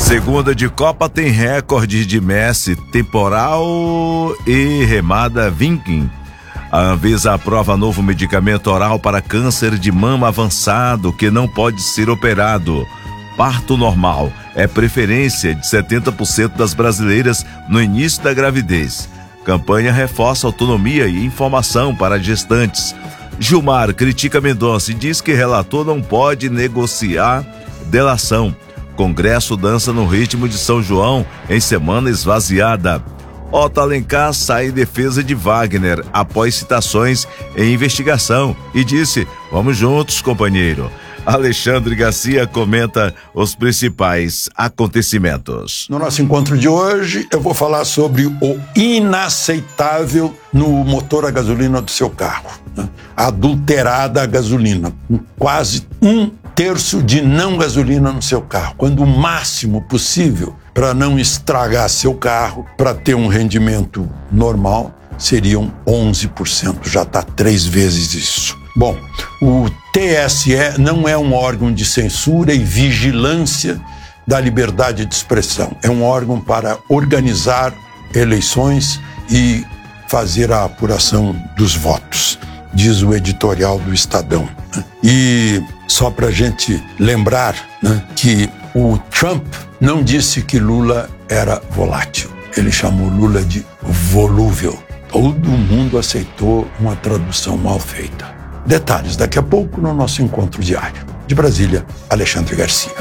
Segunda de Copa tem recorde de Messi, temporal e remada Viking. A Anvisa aprova novo medicamento oral para câncer de mama avançado que não pode ser operado. Parto normal é preferência de 70% das brasileiras no início da gravidez. Campanha reforça autonomia e informação para gestantes. Gilmar critica Mendonça e diz que relator não pode negociar delação. Congresso dança no ritmo de São João em semana esvaziada. Otto Alencar sai em defesa de Wagner após citações em investigação e disse: "Vamos juntos, companheiro." Alexandre Garcia comenta os principais acontecimentos. No nosso encontro de hoje, eu vou falar sobre o inaceitável no motor a gasolina do seu carro, né? Adulterada a gasolina, com quase 1/3 de não gasolina no seu carro, quando o máximo possível para não estragar seu carro, para ter um rendimento normal, seriam 11%, já está 3 vezes isso. Bom, o TSE não é um órgão de censura e vigilância da liberdade de expressão. É um órgão para organizar eleições e fazer a apuração dos votos, diz o editorial do Estadão. E só para a gente lembrar, né, que o Trump não disse que Lula era volátil. Ele chamou Lula de volúvel. Todo mundo aceitou uma tradução mal feita. Detalhes daqui a pouco no nosso encontro diário. De Brasília, Alexandre Garcia.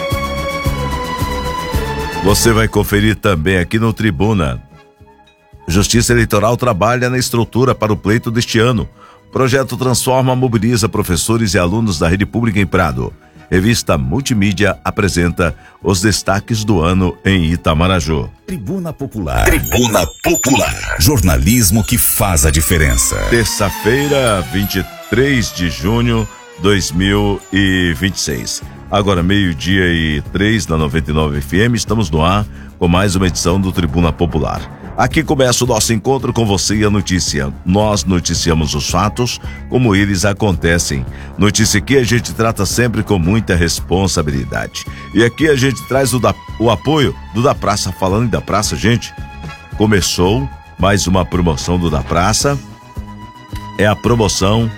Você vai conferir também aqui no Tribuna. Justiça Eleitoral trabalha na estrutura para o pleito deste ano. Projeto Transforma mobiliza professores e alunos da rede pública em Prado. Revista Multimídia apresenta os destaques do ano em Itamaraju. Tribuna Popular. Tribuna Popular. Jornalismo que faz a diferença. Terça-feira, 23 de junho de 2026. Agora 12:03 na 99 FM, estamos no ar com mais uma edição do Tribuna Popular. Aqui começa o nosso encontro com você e a notícia. Nós noticiamos os fatos como eles acontecem. Notícia que a gente trata sempre com muita responsabilidade. E aqui a gente traz o apoio do Da Praça. Falando em Da Praça, gente, começou mais uma promoção do Da Praça. É a promoção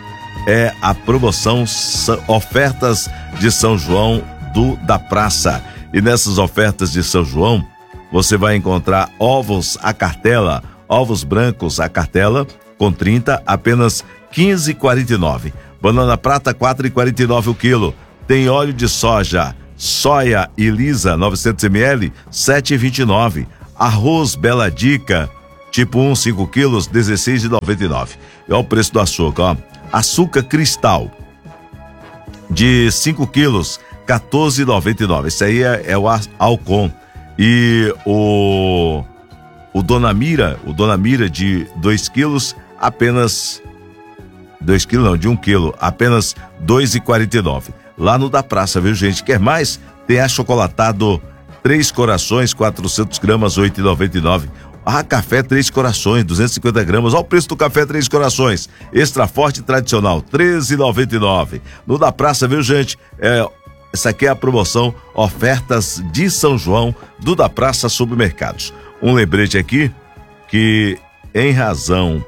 Ofertas de São João do Da Praça. E nessas ofertas de São João, você vai encontrar ovos à cartela, ovos brancos à cartela, com 30, apenas R$15,49. Banana prata, R$4,49 o quilo. Tem óleo de soja, soia e lisa, 900 ml, R$7,29. Arroz Bela Dica, tipo 1, 5 quilos, R$16,99. E olha o preço do açúcar, ó. Açúcar cristal, de 5 quilos, R$14,99. Esse aí é o Alcon. E o Dona Mira de 2 quilos, apenas 2 quilos não, de 1 quilo, apenas R$2,49. Lá no Da Praça, viu, gente? Quer mais? Tem achocolatado 3 corações, 400 gramas, R$8,99. Café 3 corações, 250 gramas. Olha o preço do café 3 corações. Extra forte tradicional, R$13,99. No Da Praça, viu, gente? Essa aqui é a promoção Ofertas de São João do Da Praça Supermercados. Um lembrete aqui que em razão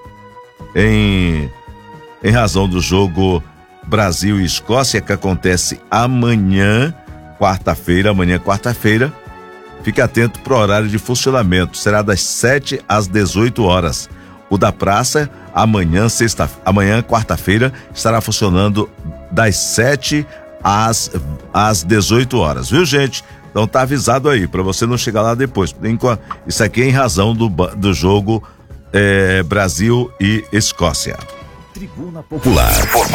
do jogo Brasil e Escócia que acontece amanhã, quarta-feira, fique atento para o horário de funcionamento. Será das 7 às 18 horas. O Da Praça amanhã, quarta-feira, estará funcionando das 7 às 18 horas, viu, gente? Então tá avisado aí, pra você não chegar lá depois. Isso aqui é em razão do jogo Brasil e Escócia. Tribuna Popular.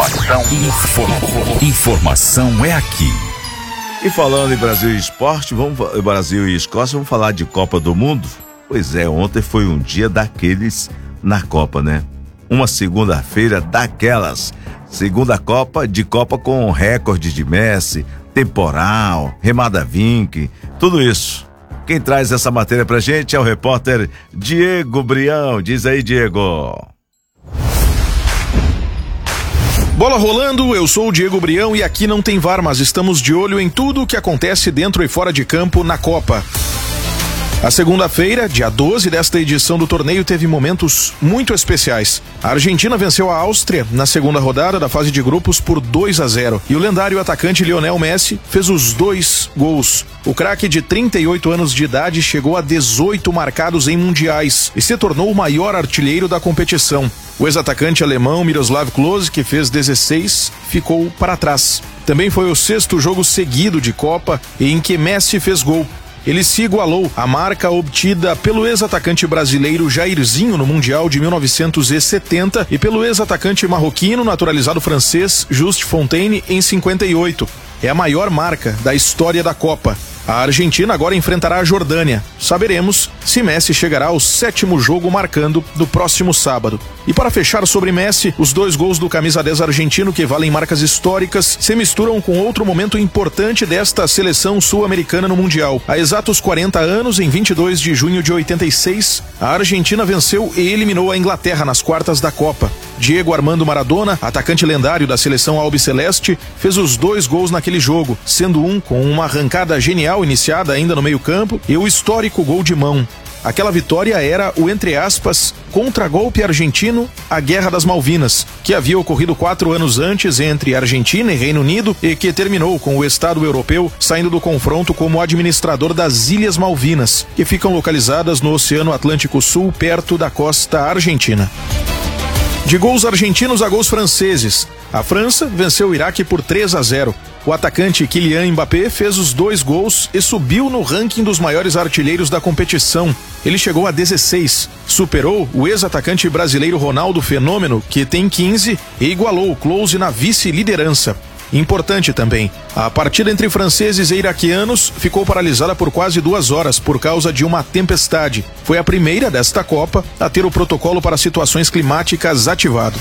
Informação é aqui. E falando em Brasil e esporte, Brasil e Escócia, vamos falar de Copa do Mundo? Pois é, ontem foi um dia daqueles na Copa, né? Uma segunda-feira daquelas. Segunda Copa com recorde de Messi, temporal, remada Vink, tudo isso. Quem traz essa matéria pra gente é o repórter Diego Brião. Diz aí, Diego. Bola rolando, eu sou o Diego Brião e aqui não tem VAR, mas estamos de olho em tudo o que acontece dentro e fora de campo na Copa. A segunda-feira, dia 12 desta edição do torneio, teve momentos muito especiais. A Argentina venceu a Áustria na segunda rodada da fase de grupos por 2-0 e o lendário atacante Lionel Messi fez os 2 gols. O craque de 38 anos de idade chegou a 18 marcados em mundiais e se tornou o maior artilheiro da competição. O ex-atacante alemão Miroslav Klose, que fez 16, ficou para trás. Também foi o 6º jogo seguido de Copa em que Messi fez gol. Ele se igualou à marca obtida pelo ex-atacante brasileiro Jairzinho no Mundial de 1970 e pelo ex-atacante marroquino naturalizado francês Just Fontaine em 58. É a maior marca da história da Copa. A Argentina agora enfrentará a Jordânia. Saberemos se Messi chegará ao 7º jogo marcando do próximo sábado. E para fechar sobre Messi, os 2 gols do camisa 10 argentino, que valem marcas históricas, se misturam com outro momento importante desta seleção sul-americana no Mundial. Há exatos 40 anos, em 22 de junho de 86, a Argentina venceu e eliminou a Inglaterra nas quartas da Copa. Diego Armando Maradona, atacante lendário da seleção albiceleste, fez os 2 gols naquele jogo, sendo um com uma arrancada genial iniciada ainda no meio-campo e o histórico gol de mão. Aquela vitória era o, entre aspas, contragolpe argentino à Guerra das Malvinas, que havia ocorrido 4 anos antes entre Argentina e Reino Unido e que terminou com o Estado europeu saindo do confronto como administrador das Ilhas Malvinas, que ficam localizadas no Oceano Atlântico Sul, perto da costa argentina. De gols argentinos a gols franceses, a França venceu o Iraque por 3-0. O atacante Kylian Mbappé fez os 2 gols e subiu no ranking dos maiores artilheiros da competição. Ele chegou a 16, superou o ex-atacante brasileiro Ronaldo Fenômeno, que tem 15, e igualou o Klose na vice-liderança. Importante também, a partida entre franceses e iraquianos ficou paralisada por quase 2 horas por causa de uma tempestade. Foi a primeira desta Copa a ter o protocolo para situações climáticas ativado.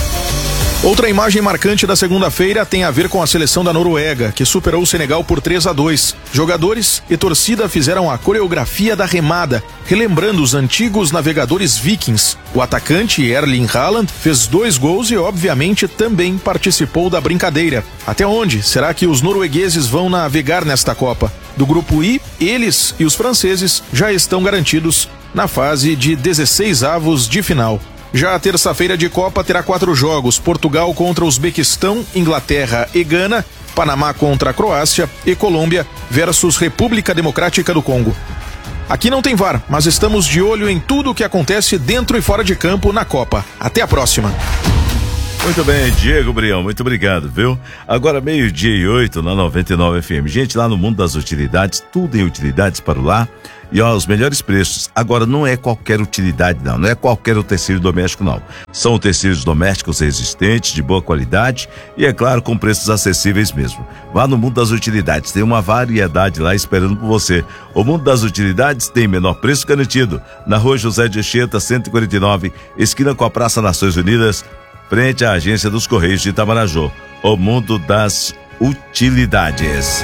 Outra imagem marcante da segunda-feira tem a ver com a seleção da Noruega, que superou o Senegal por 3-2. Jogadores e torcida fizeram a coreografia da remada, relembrando os antigos navegadores vikings. O atacante Erling Haaland fez 2 gols e, obviamente, também participou da brincadeira. Até onde será que os noruegueses vão navegar nesta Copa? Do grupo I, eles e os franceses já estão garantidos na fase de 16avos de final. Já a terça-feira de Copa terá 4 jogos: Portugal contra o Uzbequistão, Inglaterra e Gana, Panamá contra a Croácia e Colômbia versus República Democrática do Congo. Aqui não tem VAR, mas estamos de olho em tudo o que acontece dentro e fora de campo na Copa. Até a próxima. Muito bem, Diego Brião, muito obrigado, viu? Agora 12:08 na 99 FM. Gente, lá no mundo das utilidades, tudo em utilidades para o lar. E ó, os melhores preços. Agora não é qualquer utilidade não é qualquer utensílio doméstico não. São utensílios domésticos resistentes, de boa qualidade e, é claro, com preços acessíveis mesmo. Vá no mundo das utilidades, tem uma variedade lá esperando por você. O mundo das utilidades tem menor preço garantido. Na Rua José de Anchieta, 149, esquina com a Praça Nações Unidas, frente à agência dos Correios de Itamarajó. O mundo das utilidades.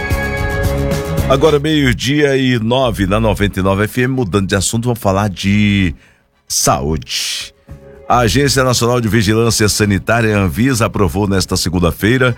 Agora 12:09 na 99 FM, mudando de assunto, vamos falar de saúde. A Agência Nacional de Vigilância Sanitária, Anvisa, aprovou nesta segunda-feira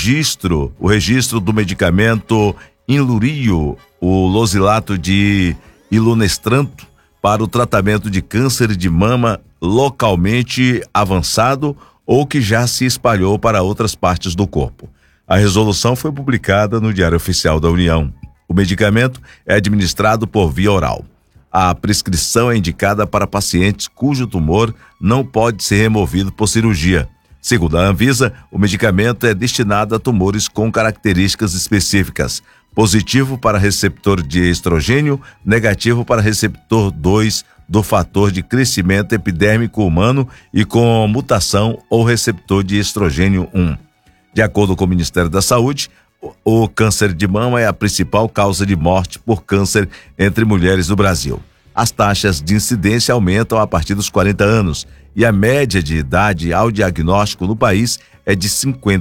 o registro do medicamento Inlurio, o losilato de ilunestranto, para o tratamento de câncer de mama localmente avançado ou que já se espalhou para outras partes do corpo. A resolução foi publicada no Diário Oficial da União. O medicamento é administrado por via oral. A prescrição é indicada para pacientes cujo tumor não pode ser removido por cirurgia. Segundo a Anvisa, o medicamento é destinado a tumores com características específicas: positivo para receptor de estrogênio, negativo para receptor 2 do fator de crescimento epidérmico humano e com mutação ou receptor de estrogênio 1. De acordo com o Ministério da Saúde, o câncer de mama é a principal causa de morte por câncer entre mulheres no Brasil. As taxas de incidência aumentam a partir dos 40 anos e a média de idade ao diagnóstico no país é de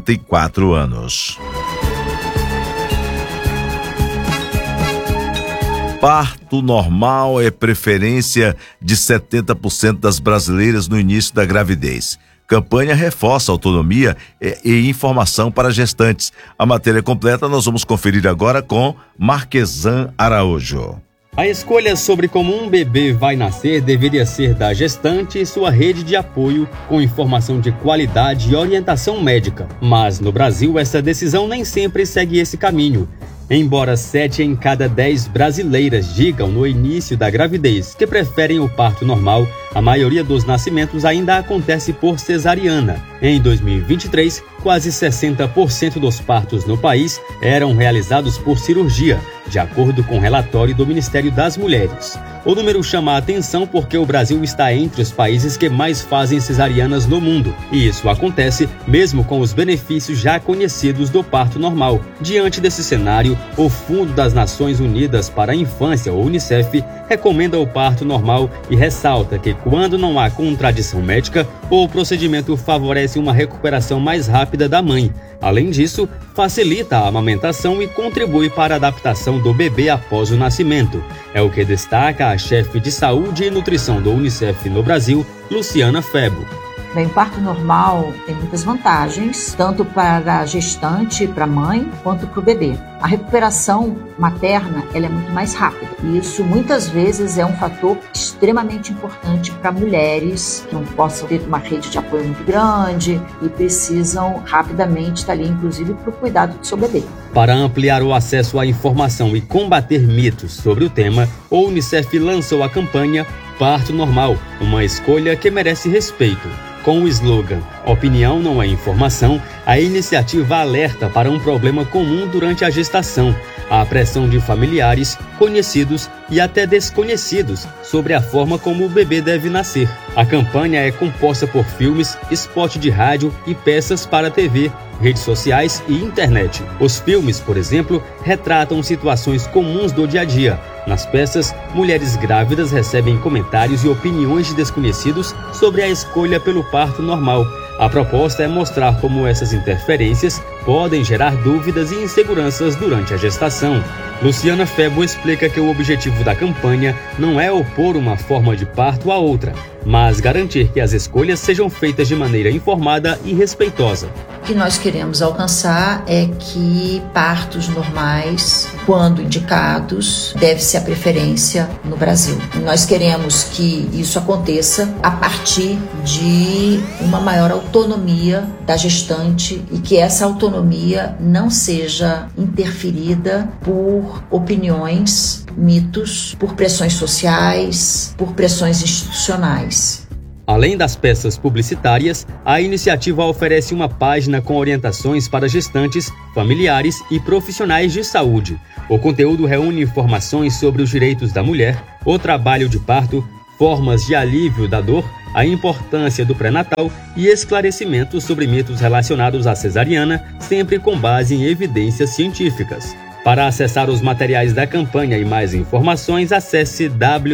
54 anos. Parto normal é preferência de 70% das brasileiras no início da gravidez. Campanha reforça autonomia e informação para gestantes. A matéria completa nós vamos conferir agora com Marquesan Araújo. A escolha sobre como um bebê vai nascer deveria ser da gestante e sua rede de apoio, com informação de qualidade e orientação médica. Mas no Brasil, essa decisão nem sempre segue esse caminho. Embora 7 em cada 10 brasileiras digam no início da gravidez que preferem o parto normal, a maioria dos nascimentos ainda acontece por cesariana. Em 2023, quase 60% dos partos no país eram realizados por cirurgia, de acordo com o relatório do Ministério das Mulheres. O número chama a atenção porque o Brasil está entre os países que mais fazem cesarianas no mundo, e isso acontece mesmo com os benefícios já conhecidos do parto normal. Diante desse cenário, o Fundo das Nações Unidas para a Infância, o UNICEF, recomenda o parto normal e ressalta que, quando não há contradição médica, o procedimento favorece uma recuperação mais rápida da mãe. Além disso, facilita a amamentação e contribui para a adaptação do bebê após o nascimento. É o que destaca a chefe de saúde e nutrição do UNICEF no Brasil, Luciana Febo. Bem, o parto normal tem muitas vantagens, tanto para a gestante, para a mãe, quanto para o bebê. A recuperação materna ela é muito mais rápida. E isso muitas vezes é um fator extremamente importante para mulheres que não possam ter uma rede de apoio muito grande e precisam rapidamente estar ali, inclusive, para o cuidado do seu bebê. Para ampliar o acesso à informação e combater mitos sobre o tema, o UNICEF lançou a campanha Parto Normal, uma escolha que merece respeito. Com o slogan "Opinião não é informação", a iniciativa alerta para um problema comum durante a gestação: a pressão de familiares, conhecidos e até desconhecidos sobre a forma como o bebê deve nascer. A campanha é composta por filmes, spot de rádio e peças para TV, redes sociais e internet. Os filmes, por exemplo, retratam situações comuns do dia a dia. Nas peças, mulheres grávidas recebem comentários e opiniões de desconhecidos sobre a escolha pelo parto normal. A proposta é mostrar como essas interferências podem gerar dúvidas e inseguranças durante a gestação. Luciana Febo explica que o objetivo da campanha não é opor uma forma de parto à outra, mas garantir que as escolhas sejam feitas de maneira informada e respeitosa. O que nós queremos alcançar é que partos normais, quando indicados, deve ser a preferência no Brasil. Nós queremos que isso aconteça a partir de uma maior autonomia da gestante e que essa autonomia não seja interferida por opiniões, mitos, por pressões sociais, por pressões institucionais. Além das peças publicitárias, a iniciativa oferece uma página com orientações para gestantes, familiares e profissionais de saúde. O conteúdo reúne informações sobre os direitos da mulher, o trabalho de parto, formas de alívio da dor, a importância do pré-natal e esclarecimentos sobre mitos relacionados à cesariana, sempre com base em evidências científicas. Para acessar os materiais da campanha e mais informações, acesse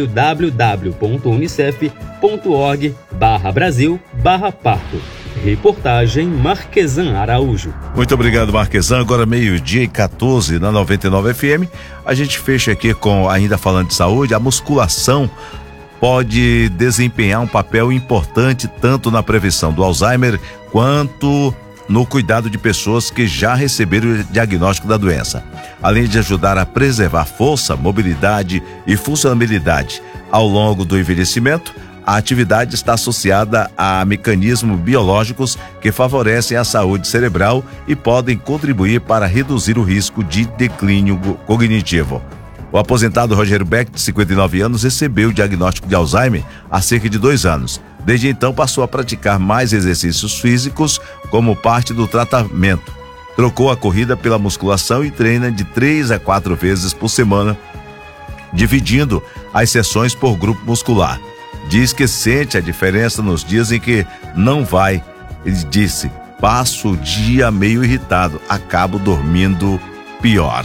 www.unicef.org/Brasil/parto. Reportagem Marquesan Araújo. Muito obrigado, Marquesan. Agora 12:14 na 99 FM. A gente fecha aqui com, ainda falando de saúde, a musculação pode desempenhar um papel importante tanto na prevenção do Alzheimer quanto no cuidado de pessoas que já receberam o diagnóstico da doença. Além de ajudar a preservar força, mobilidade e funcionalidade ao longo do envelhecimento, a atividade está associada a mecanismos biológicos que favorecem a saúde cerebral e podem contribuir para reduzir o risco de declínio cognitivo. O aposentado Rogério Beck, de 59 anos, recebeu o diagnóstico de Alzheimer há cerca de 2 anos. Desde então, passou a praticar mais exercícios físicos como parte do tratamento. Trocou a corrida pela musculação e treina de 3 a 4 vezes por semana, dividindo as sessões por grupo muscular. Diz que sente a diferença nos dias em que não vai. Ele disse: passo o dia meio irritado, acabo dormindo pior.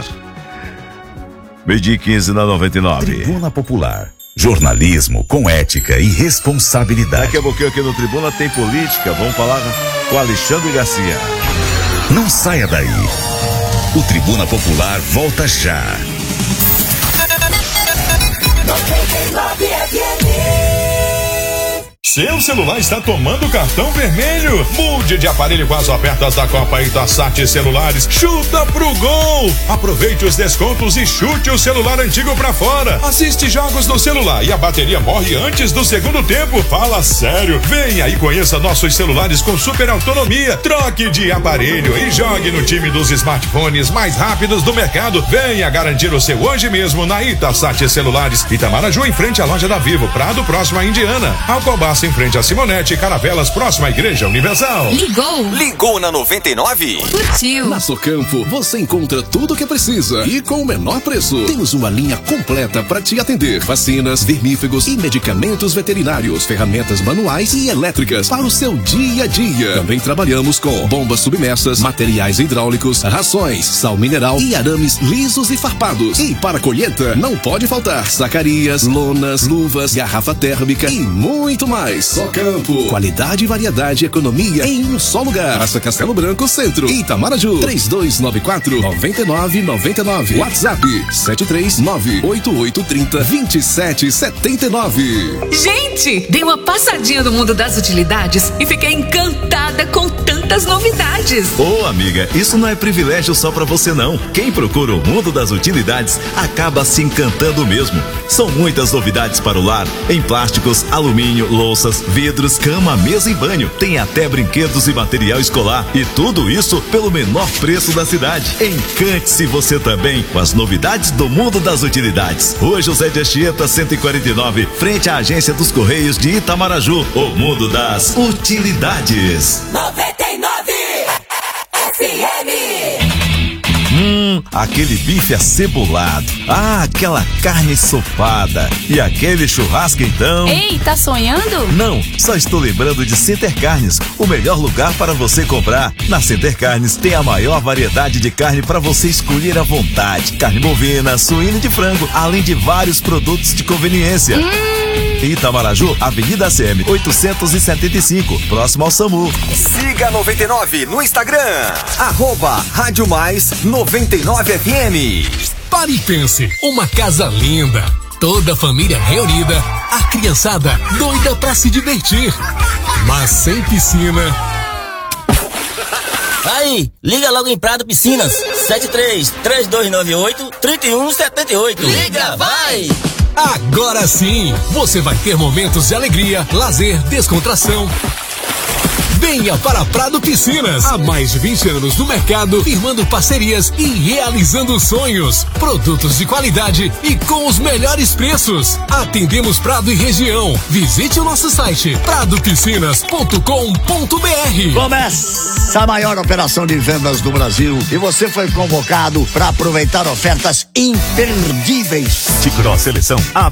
12:15 na 99. Tribuna Popular. Jornalismo com ética e responsabilidade. Daqui a pouquinho aqui no Tribuna tem política. Vamos falar com Alexandre Garcia. Não saia daí. O Tribuna Popular volta já. 99 FM. Seu celular está tomando cartão vermelho? Mude de aparelho com as ofertas da Copa Itasat Celulares. Chuta pro gol! Aproveite os descontos e chute o celular antigo pra fora. Assiste jogos no celular e a bateria morre antes do segundo tempo. Fala sério. Venha e conheça nossos celulares com super autonomia. Troque de aparelho e jogue no time dos smartphones mais rápidos do mercado. Venha garantir o seu hoje mesmo na Itasat Celulares. Itamaraju em frente à loja da Vivo. Prado próximo à Indiana. Alcobaça em frente à Simonete. Caravelas próximo à Igreja Universal. Ligou na 99? Curtiu. Na Socampo você encontra tudo o que precisa e com o menor preço. Temos uma linha completa para te atender. Vacinas, vermífugos e medicamentos veterinários, ferramentas manuais e elétricas para o seu dia a dia. Também trabalhamos com bombas submersas, materiais hidráulicos, rações, sal mineral e arames lisos e farpados. E para colheita não pode faltar sacarias, lonas, luvas, garrafa térmica e muito mais. Socampo, qualidade, variedade e economia em um só lugar. Praça Castelo Branco Centro, Itamaraju, 3294-9999. WhatsApp 739-8830-2779. Gente, dei uma passadinha no mundo das utilidades e fiquei encantada com tantas novidades. Ô, amiga, isso não é privilégio só pra você não. Quem procura o mundo das utilidades acaba se encantando mesmo. São muitas novidades para o lar, em plásticos, alumínio, louças, vidros, cama, mesa e banho. Tem até brinquedos e material escolar. E tudo isso pelo menor preço da cidade. Encante-se você também com as novidades do mundo das utilidades. Rua José de Anchieta, 149, frente à agência dos Correios de Itamaraju. O mundo das utilidades. 99 FM. Aquele bife acebolado. Aquela carne ensopado. E aquele churrasco então. Ei, tá sonhando? Não, só estou lembrando de Center Carnes, o melhor lugar para você comprar. Na Center Carnes tem a maior variedade de carne para você escolher à vontade. Carne bovina, suína e de frango, além de vários produtos de conveniência. Itamaraju, Avenida ACM 875, próximo ao SAMU. Siga 99 no Instagram, @Rádio Mais 99FM. Pare e pense, uma casa linda, toda a família reunida, a criançada doida pra se divertir, mas sem piscina. Aí, liga logo em Prado Piscinas, 73-3298-3178. Liga, vai! Agora sim, você vai ter momentos de alegria, lazer, descontração. Venha para Prado Piscinas. Há mais de 20 anos no mercado, firmando parcerias e realizando sonhos. Produtos de qualidade e com os melhores preços. Atendemos Prado e região. Visite o nosso site pradopiscinas.com.br. Começa a maior operação de vendas do Brasil e você foi convocado para aproveitar ofertas imperdíveis. T-Cross Seleção